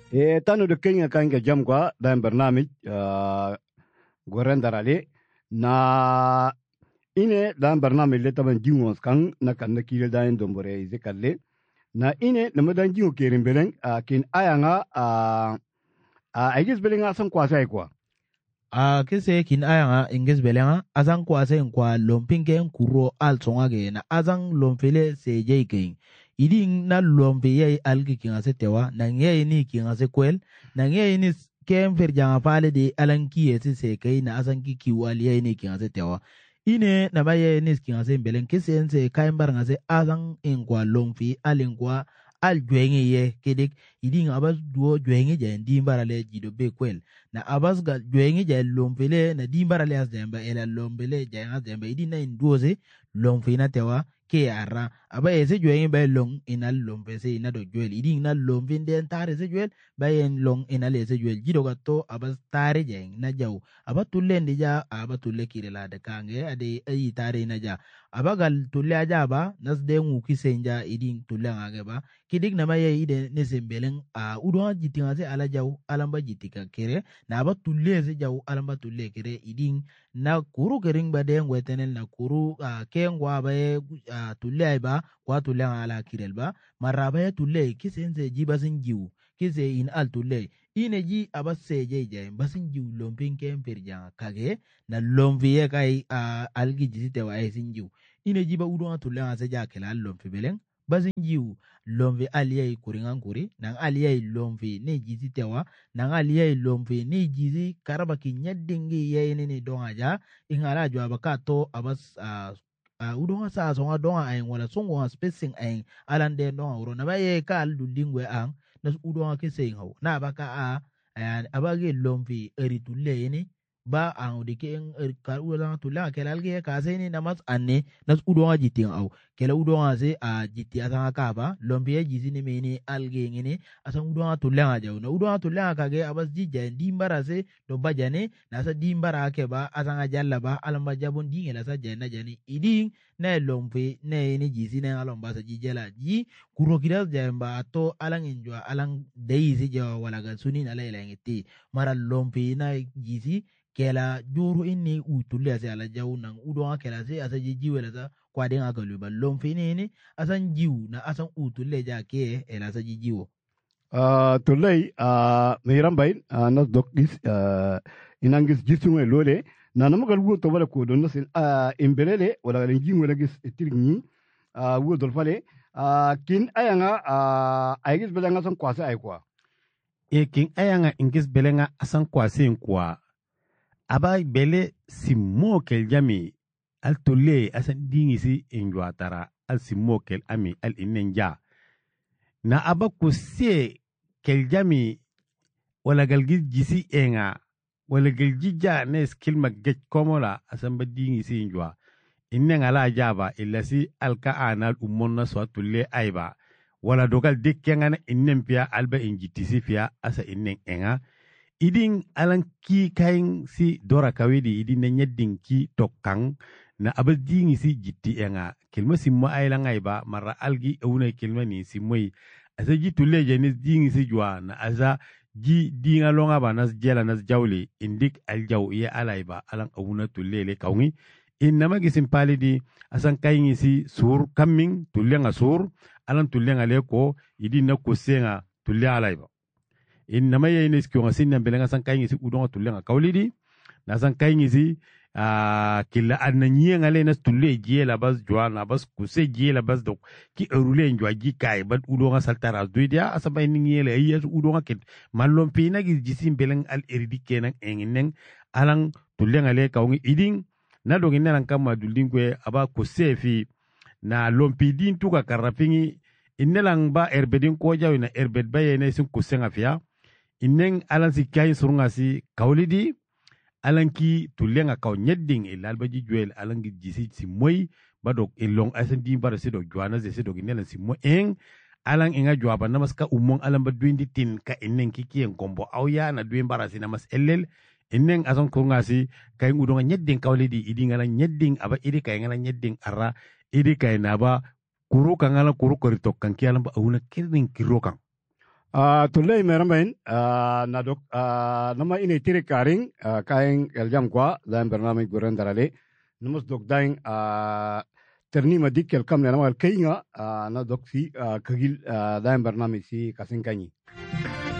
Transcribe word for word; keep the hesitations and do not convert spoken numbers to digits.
e tanu de kenya kanga jam kwa dan barnamij uh, goren darale na ine dan barnamij le taban jingos kan na kan na kire dan dombore izekalle na ine na madan jingo kerin beleng uh, kin ayanga uh, uh, aigis belenga san kwasa kwa a kese kin ayanga inges belenga azan kwase kwa lompinge kuro al tsongage na azan lomfele se jeiking idin na lompe algi kinga se tewa na ngeye ni kinga se kwel na ngeye ni kem ferjanga fale de alanki ese se kai na azan ki kiwali ye ni kinga se tewa ine na baye ni kinga se belen kese ense kaimbar nga se azan ingwa lomfi alingwa al jwengi ye kedik idin abas duo jwengi je ndimbara le jido be kwel na abas ga jwengi je lompele na dimbara le as demba ela lompele je as demba idin na induoze lomfi na tewa ke ara aba ese jwengi ba long inal lompe se ina do jwel idin na lomfi den tare se jwel ba en long inal ese jwel jido ga to abas tare je na jaw aba tulle ndija aba tulle kirela de kange ade ayi tare na ja aba gal tulle aja ba nas de ngu kisenja idin tulle ngage ba kidik na maye ide ne sembelen a udon jitinga se ala jaw alamba jitika kere na aba tulle se jaw alamba tulle kere idin na kuru kering ba de ngwetenel na kuru uh, kengwa ba e uh, tulle ay ba kwa tulle ala kirel ba maraba ya tulle kisense jibasin jiw kise in al tulle ine ji aba seje je basin jiw lompin kem perja kage na lomviye kai uh, algi jisite wa esin jiw ine ji ba udon tulle ase ja kela lomfi belen basin jiw lomvi aliyai kuringan kuri nang aliyai lomvi ne jizi tewa nang aliyai lomvi ne jizi karaba ki nyadingi ye ne don aja ingala jo abaka to abas uh, uh, udonga sa songa donga ay wala songo spacing ay alande donga uro na baye ka al dulingwe ang na udonga ke sey haw na abaka a uh, abage lomvi eritulle yene ba ang dike en er, kar udonga tulla kelalge ka sey na mas anne nas udonga jiting aw kela udonga se a jiti asanga kaba lombiye jizi ni meni alge ngene asang udonga tulenga jaw na udonga tulenga kage abas jija dimbara se do bajane na sa dimbara ke ba asanga jalla ba alamba jabon dingela sa jana jani iding na lompe na ni jizi na alamba sa jijela ji kurokidas jamba to alang enjwa alang deizi jawa wala ga suni na lela ngeti mara lompe na jizi kela juru inni utulle ase ala jaw nang udonga kela se asa jijiwela sa kwa den aka luba lomfi ne ne asan jiwu na asan utulle ja ke ela sa jijiwo uh, tullai uh, meiram bain uh, nas dokis uh, inangis jisunwe lole na namagal wo to wala ko don nasin uh, imbelele wala len jingo la gis tirni uh, wo dol fale uh, kin ayanga uh, aygis belanga son kwase ay kwa e kin ayanga ingis belenga asan kwase kwa aba bele simmo kel jami al tolle asan dingisi injwa tara al simmo kel ami al inenja na aba ko se kel jami wala galgi jisi enga wala galgi ja ne skill magget komola asan ba dingisi injwa innenga la jaba illa si alka anal umonna so tolle aiba wala dogal dekkenga na innen pia alba injitisi pia asa innen enga idin alan ki kain si dora kawidi idin na nyeddin ki tokkang na abadingi si jitti enga kelma simmo ayla ngaiba mara algi euna kelma ni simoi asa jitu leje ni dingi si jwa na asa ji dinga longa ba nas jela nas jawli indik aljaw ya alaiba alan euna tulele kawngi innama gisim palidi asan kaingi si sur coming tulenga sur alan tulenga leko idin na kusenga tulle alaiba innama yeyne skyo sinna belenga san kaingi si udonga tulenga kawlidi na san kaingi si Uh, kila ananye ngale na tulle jela bas joana bas kuse jela bas dok ki erule njwa ji kai bat udonga saltara duidia asaba ni ngele ayya udonga ket malom pina gi jisim beleng al eridi kenan enginen alang tulle ngale kawngi iding na dogin nan kama duldingwe aba kuse fi na lompidin tuka karapingi innelang ba erbedin ko jawi na erbed bayene sun kusenga fiya innen alan si kay surunga si kawlidi alanki tulenga kaw nyedding e lalbaji juel alangi jisi si moy badok e long asandi bara sido juana ze sido ginela si mo eng alang inga juaba namaska umong alam badwindi tin ka enen kiki en kombo awya na duin bara si namas ellel enen ason kurunga si kay ngudonga nyedding kawledi idi ngala nyedding aba idi kay ngala nyedding ara idi kay naba kuru kangala kuru koritok kan kialam ba awuna kirin kirokan Ah, tulay meramain ah, nadok ah, nama ini tiri karing ah, kaing eljam kwa dalam bernamij Guren Darale numus dok daing ah, ternima dikel kam nama kainga ah, nadok si ah, kagil ah, dalam bernamij si kasing kanyi.